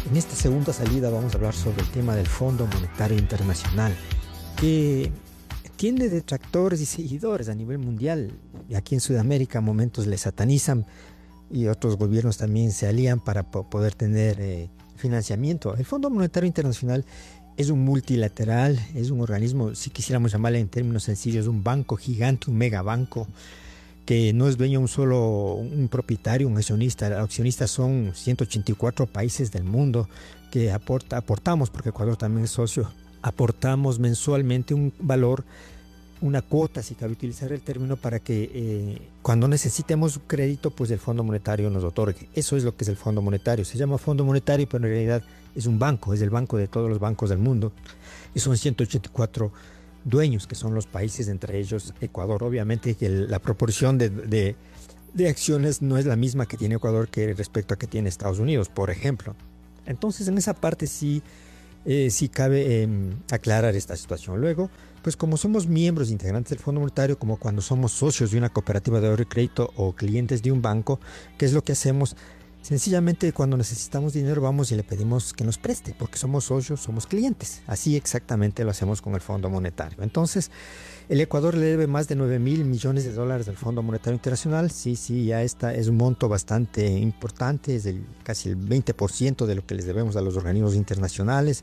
En esta segunda salida vamos a hablar sobre el tema del Fondo Monetario Internacional, que tiene detractores y seguidores a nivel mundial. Y aquí en Sudamérica a momentos le satanizan y otros gobiernos también se alían para poder tener financiamiento. El Fondo Monetario Internacional es un multilateral, es un organismo, si quisiéramos llamarle en términos sencillos, un banco gigante, un megabanco, que no es dueño un propietario, un accionista. Los accionistas son 184 países del mundo que aportamos, porque Ecuador también es socio, aportamos mensualmente un valor, una cuota, si cabe utilizar el término, para que cuando necesitemos crédito, pues el Fondo Monetario nos otorgue. Eso es lo que es el Fondo Monetario. Se llama Fondo Monetario, pero en realidad es un banco, es el banco de todos los bancos del mundo. Y son 184 dueños, que son los países, entre ellos Ecuador. Obviamente que la proporción de acciones no es la misma que tiene Ecuador que respecto a que tiene Estados Unidos, por ejemplo. Entonces, en esa parte sí cabe aclarar esta situación. Luego, pues como somos miembros integrantes del Fondo Monetario, como cuando somos socios de una cooperativa de ahorro y crédito o clientes de un banco, ¿qué es lo que hacemos? Sencillamente, cuando necesitamos dinero vamos y le pedimos que nos preste, porque somos socios, somos clientes. Así exactamente lo hacemos con el Fondo Monetario. Entonces, el Ecuador le debe más de 9.000 millones de dólares al Fondo Monetario Internacional. Sí, ya esta es un monto bastante importante, es casi el 20% de lo que les debemos a los organismos internacionales.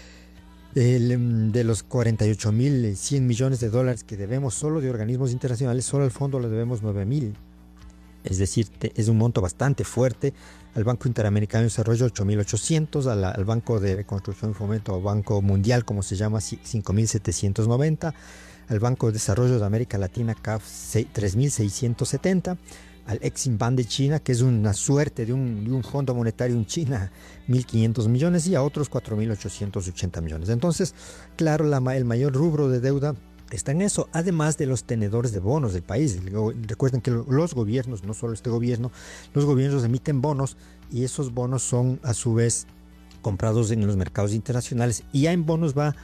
De los 48.100 millones de dólares que debemos solo de organismos internacionales, solo al fondo le debemos 9.000. Es decir, es un monto bastante fuerte. Al Banco Interamericano de Desarrollo, 8.800, al Banco de Reconstrucción y Fomento, o Banco Mundial, como se llama, 5.790, al Banco de Desarrollo de América Latina, CAF, 3.670, al Exim Bank de China, que es una suerte de un fondo monetario en China, 1.500 millones, y a otros 4.880 millones. Entonces, claro, el mayor rubro de deuda está en eso, además de los tenedores de bonos del país. Recuerden que los gobiernos, no solo este gobierno, los gobiernos emiten bonos y esos bonos son a su vez comprados en los mercados internacionales, y ya en bonos va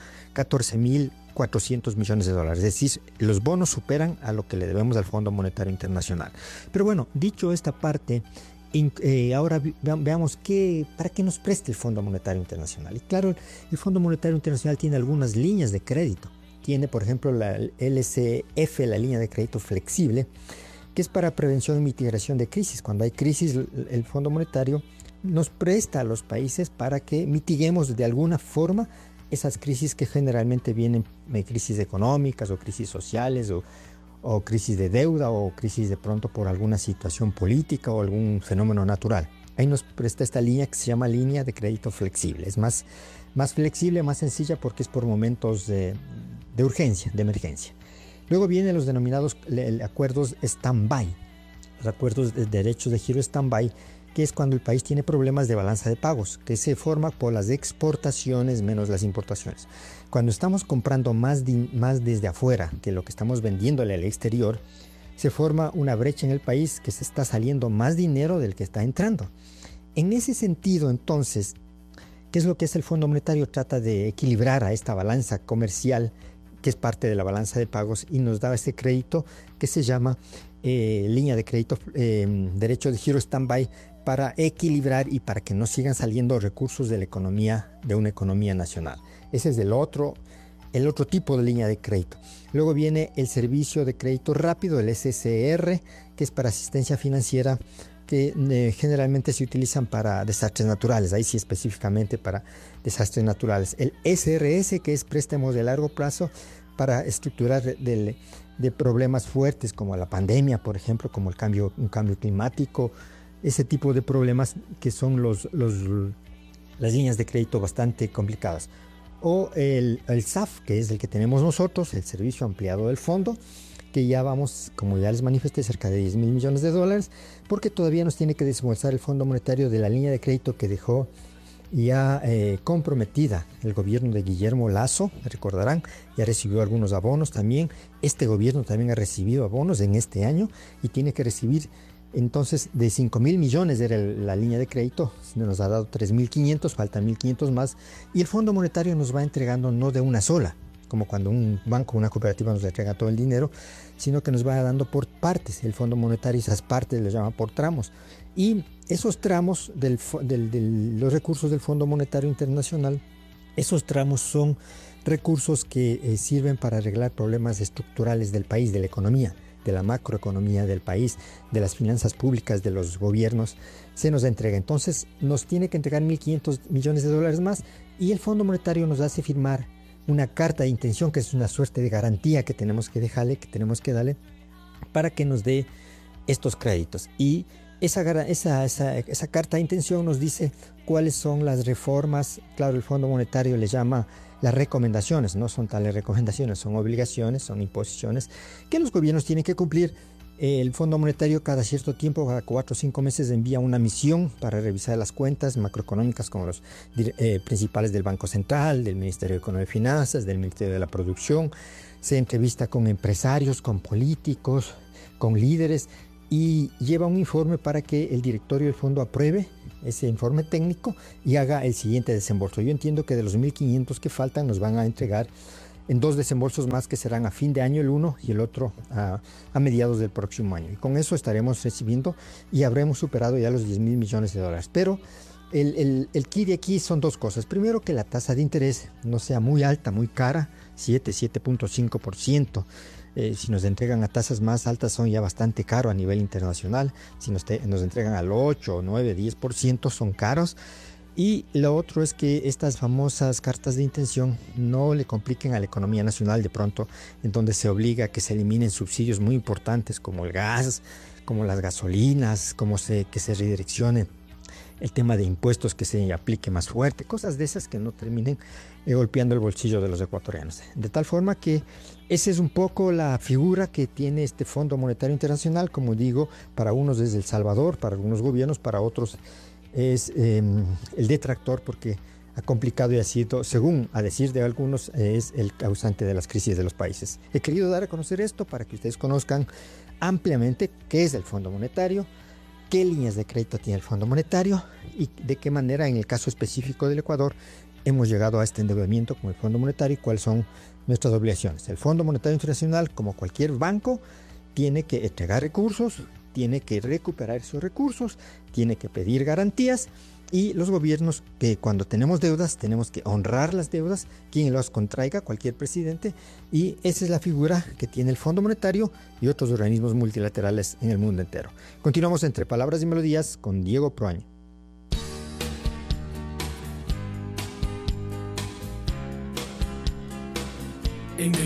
14.400 millones de dólares. Es decir, los bonos superan a lo que le debemos al Fondo Monetario Internacional. Pero bueno, dicho esta parte, ahora veamos para qué nos presta el Fondo Monetario Internacional. Y claro, el Fondo Monetario Internacional tiene algunas líneas de crédito. Tiene, por ejemplo, la LCF, la línea de crédito flexible, que es para prevención y mitigación de crisis. Cuando hay crisis, el Fondo Monetario nos presta a los países para que mitiguemos de alguna forma esas crisis que generalmente vienen, crisis económicas o crisis sociales o crisis de deuda o crisis de pronto por alguna situación política o algún fenómeno natural. Ahí nos presta esta línea que se llama línea de crédito flexible. Es más flexible, más sencilla, porque es por momentos de urgencia, de emergencia. Luego vienen los denominados acuerdos stand-by, los acuerdos de derechos de giro stand-by, que es cuando el país tiene problemas de balanza de pagos, que se forma por las exportaciones menos las importaciones. Cuando estamos comprando más desde afuera que lo que estamos vendiéndole al exterior, se forma una brecha en el país, que se está saliendo más dinero del que está entrando. En ese sentido, entonces, ¿qué es lo que es el Fondo Monetario? Trata de equilibrar a esta balanza comercial, que es parte de la balanza de pagos, y nos da este crédito que se llama línea de crédito, derecho de giro stand-by, para equilibrar y para que no sigan saliendo recursos de una economía nacional. Ese es el otro tipo de línea de crédito. Luego viene el servicio de crédito rápido, el SCR, que es para asistencia financiera, que generalmente se utilizan para desastres naturales, ahí sí específicamente para desastres naturales. El SRS, que es préstamos de largo plazo para estructurar de problemas fuertes como la pandemia, por ejemplo, como un cambio climático, ese tipo de problemas que son las líneas de crédito bastante complicadas. O el SAF, que es el que tenemos nosotros, el servicio ampliado del fondo, que ya vamos, como ya les manifesté, cerca de 10.000 millones de dólares, porque todavía nos tiene que desembolsar el Fondo Monetario de la línea de crédito que dejó ya comprometida el gobierno de Guillermo Lasso. Recordarán, ya recibió algunos abonos también. Este gobierno también ha recibido abonos en este año y tiene que recibir, entonces, de 5.000 millones era la línea de crédito, nos ha dado 3.500, faltan 1.500 más, y el Fondo Monetario nos va entregando no de una sola, como cuando un banco, una cooperativa nos entrega todo el dinero, sino que nos va dando por partes. El Fondo Monetario esas partes les llama por tramos. Y esos tramos de los recursos del Fondo Monetario Internacional, esos tramos son recursos que sirven para arreglar problemas estructurales del país, de la economía, de la macroeconomía del país, de las finanzas públicas, de los gobiernos. Se nos entrega. Entonces nos tiene que entregar 1.500 millones de dólares más y el Fondo Monetario nos hace firmar una carta de intención, que es una suerte de garantía que tenemos que dejarle, que tenemos que darle para que nos dé estos créditos. Y esa carta de intención nos dice cuáles son las reformas. Claro, el Fondo Monetario le llama las recomendaciones, no son tales recomendaciones, son obligaciones, son imposiciones que los gobiernos tienen que cumplir. El Fondo Monetario cada cierto tiempo, cada 4 o 5 meses, envía una misión para revisar las cuentas macroeconómicas con los principales del Banco Central, del Ministerio de Economía y Finanzas, del Ministerio de la Producción. Se entrevista con empresarios, con políticos, con líderes y lleva un informe para que el directorio del fondo apruebe ese informe técnico y haga el siguiente desembolso. Yo entiendo que de los 1.500 que faltan nos van a entregar en 2 desembolsos más, que serán a fin de año el uno y el otro a mediados del próximo año. Y con eso estaremos recibiendo y habremos superado ya los 10.000 millones de dólares. Pero el key de aquí son 2 cosas. Primero, que la tasa de interés no sea muy alta, muy cara, 7.5%. Si nos entregan a tasas más altas son ya bastante caros a nivel internacional. Si nos entregan al 8, 9, 10% son caros. Y lo otro es que estas famosas cartas de intención no le compliquen a la economía nacional de pronto, en donde se obliga a que se eliminen subsidios muy importantes como el gas, como las gasolinas, que se redireccione el tema de impuestos, que se aplique más fuerte, cosas de esas que no terminen golpeando el bolsillo de los ecuatorianos. De tal forma que esa es un poco la figura que tiene este Fondo Monetario Internacional. Como digo, para unos es El Salvador, para algunos gobiernos, para otros es el detractor, porque ha complicado y ha sido, según a decir de algunos, es el causante de las crisis de los países. He querido dar a conocer esto para que ustedes conozcan ampliamente qué es el Fondo Monetario, qué líneas de crédito tiene el Fondo Monetario y de qué manera, en el caso específico del Ecuador, hemos llegado a este endeudamiento con el Fondo Monetario y cuáles son nuestras obligaciones. El Fondo Monetario Internacional, como cualquier banco, tiene que entregar recursos, tiene que recuperar esos recursos, tiene que pedir garantías, y los gobiernos, que cuando tenemos deudas tenemos que honrar las deudas, quien las contraiga, cualquier presidente, y esa es la figura que tiene el Fondo Monetario y otros organismos multilaterales en el mundo entero. Continuamos Entre Palabras y Melodías con Diego Proaño.